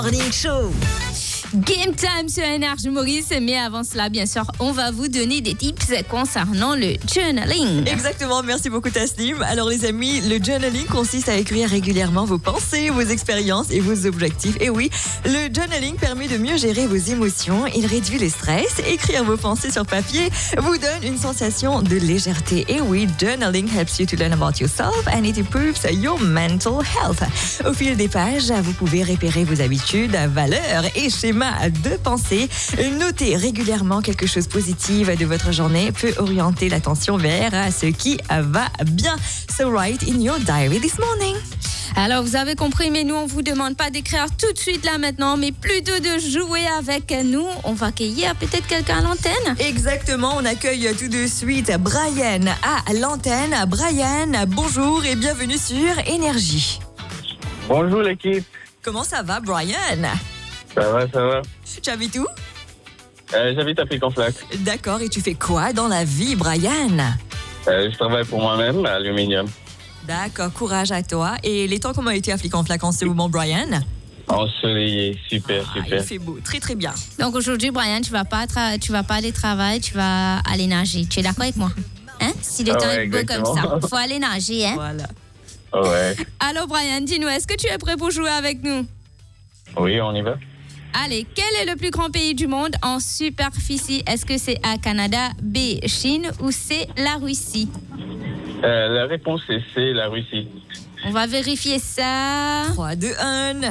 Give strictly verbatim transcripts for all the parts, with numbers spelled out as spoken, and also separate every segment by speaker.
Speaker 1: Morning Show.
Speaker 2: Game time sur Énergie Maurice, mais avant cela, bien sûr, on va vous donner des tips concernant le journaling.
Speaker 1: Exactement, merci beaucoup Tasnim. Alors les amis, le journaling consiste à écrire régulièrement vos pensées, vos expériences et vos objectifs. Et oui, le journaling permet de mieux gérer vos émotions, il réduit le stress. Écrire vos pensées sur papier vous donne une sensation de légèreté. Et oui, journaling helps you to learn about yourself and it improves your mental health. Au fil des pages, vous pouvez repérer vos habitudes, valeurs et schémas de pensée. Notez régulièrement quelque chose de positif de votre journée peut orienter l'attention vers ce qui va bien. So write in your diary this morning.
Speaker 2: Alors, vous avez compris, mais nous, on vous demande pas d'écrire tout de suite là maintenant, mais plutôt de jouer avec nous. On va accueillir peut-être quelqu'un à l'antenne.
Speaker 1: Exactement, on accueille tout de suite Brian à l'antenne. Brian, bonjour et bienvenue sur Énergie.
Speaker 3: Bonjour l'équipe.
Speaker 1: Comment ça va, Brian?
Speaker 3: Ça va, ça va.
Speaker 1: Tu habites où?
Speaker 3: Euh, J'habite à Pic-en-Flac.
Speaker 1: D'accord, et tu fais quoi dans la vie, Brian?
Speaker 3: Euh, je travaille pour moi-même à Aluminium.
Speaker 1: D'accord, courage à toi. Et les temps, comment a été à Pic-en-Flac en ce moment, Brian?
Speaker 3: Ensoleillé, super,
Speaker 1: Ah,
Speaker 3: super.
Speaker 1: il fait beau, très très bien.
Speaker 2: Donc aujourd'hui, Brian, tu vas pas tra- tu vas pas aller travailler, tu vas aller nager. Tu es d'accord avec moi? Hein? Si le
Speaker 3: Ah
Speaker 2: temps
Speaker 3: ouais,
Speaker 2: est beau comme
Speaker 3: exactement.
Speaker 2: ça, faut aller nager, hein?
Speaker 1: Voilà.
Speaker 3: Ouais.
Speaker 2: Alors Brian, dis-nous, est-ce que tu es prêt pour jouer avec nous?
Speaker 3: Oui, on y va.
Speaker 2: Allez, quel est le plus grand pays du monde en superficie? Est-ce que c'est A, Canada, B, Chine ou C, la Russie?
Speaker 3: Euh, la réponse est C, la Russie.
Speaker 2: On va vérifier ça.
Speaker 1: trois, deux, un.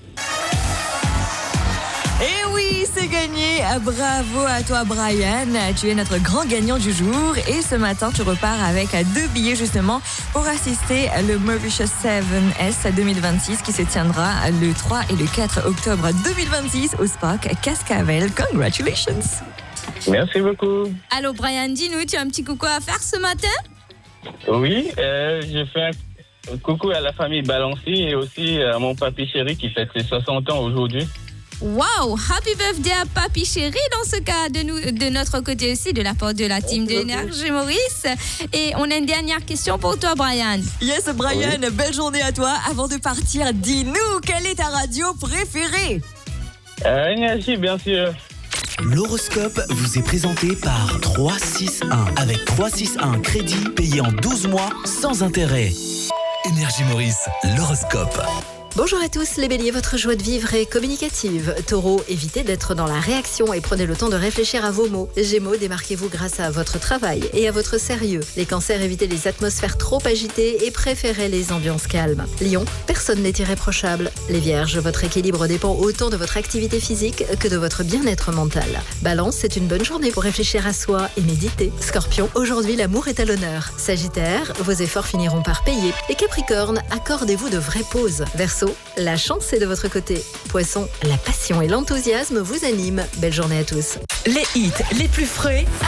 Speaker 1: Et oui, c'est gagné. Bravo à toi, Brian. Tu es notre grand gagnant du jour. Et ce matin, tu repars avec deux billets justement pour assister le Mauritius sept S deux mille vingt-six qui se tiendra le trois et le quatre octobre deux mille vingt-six au Spark Cascavel. Congratulations.
Speaker 3: Merci beaucoup.
Speaker 2: Allô Brian, dis-nous, tu as un petit coucou à faire ce matin?
Speaker 3: Oui, euh, je fais un coucou à la famille Balancy et aussi à mon papy chéri qui fête ses soixante ans aujourd'hui.
Speaker 2: Wow, happy birthday à Papy Chéri dans ce cas, de, nous, de notre côté aussi, de la part de la team d'Énergie Maurice. Et on a une dernière question pour toi, Brian.
Speaker 1: Yes, Brian, oui. Belle journée à toi. Avant de partir, dis-nous, quelle est ta radio préférée?
Speaker 3: Euh, Énergie, bien sûr.
Speaker 4: L'horoscope vous est présenté par trois six un. Avec trois six un crédit payé en douze mois sans intérêt. Énergie Maurice, l'horoscope.
Speaker 5: Bonjour à tous les béliers, votre joie de vivre est communicative. Taureau, évitez d'être dans la réaction et prenez le temps de réfléchir à vos mots. Gémeaux, démarquez-vous grâce à votre travail et à votre sérieux. Les cancers, évitez les atmosphères trop agitées et préférez les ambiances calmes. Lion, personne n'est irréprochable. Les vierges, votre équilibre dépend autant de votre activité physique que de votre bien-être mental. Balance, c'est une bonne journée pour réfléchir à soi et méditer. Scorpion, aujourd'hui l'amour est à l'honneur. Sagittaire, vos efforts finiront par payer. Et Capricorne, accordez-vous de vraies pauses. Verseau, la chance est de votre côté. Poisson, la passion et l'enthousiasme vous animent. Belle journée à tous.
Speaker 6: Les hits les plus frais